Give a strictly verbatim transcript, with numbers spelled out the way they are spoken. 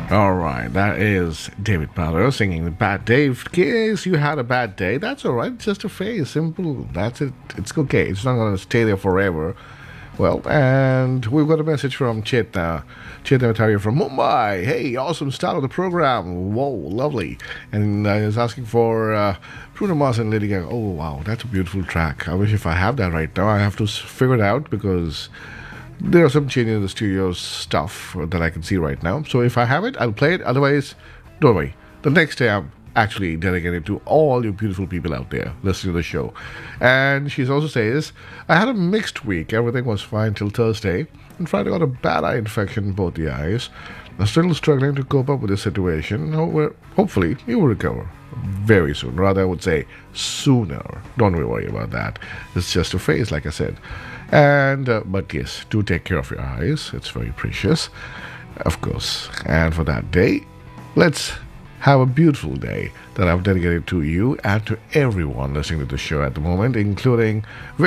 All right, that is David Butler singing the Bad Day. In case you had a bad day, that's all right. It's just a phase. Simple. That's it. It's okay. It's not going to stay there forever. Well, and we've got a message from Chetna. Chetna Mataria from Mumbai. Hey, awesome start of the program. Whoa, lovely. And uh, he's asking for uh, Bruno Mars and Lady Gaga. Oh, wow, that's a beautiful track. I wish if I have that right now. I have to s- figure it out because there are some changes in the studio stuff that I can see right now. So if I have it, I'll play it. Otherwise, don't worry. The next day, I'm actually dedicated to all you beautiful people out there listening to the show. And she also says, I had a mixed week. Everything was fine till Thursday. And Friday got a bad eye infection in both the eyes. I'm still struggling to cope up with the situation. However, hopefully, you will recover very soon. Rather, I would say sooner. Don't worry about that. It's just a phase, like I said. And uh, but yes, do take care of your eyes. It's very precious, of course. And for that day, let's have a beautiful day that I've dedicated to you and to everyone listening to the show at the moment, including